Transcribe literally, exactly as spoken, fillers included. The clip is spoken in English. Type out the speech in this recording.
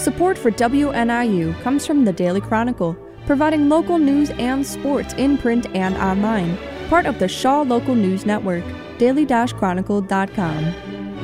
Support for W N I U comes from the Daily Chronicle, providing local news and sports in print and online. Part of the Shaw Local News Network, daily dash chronicle dot com.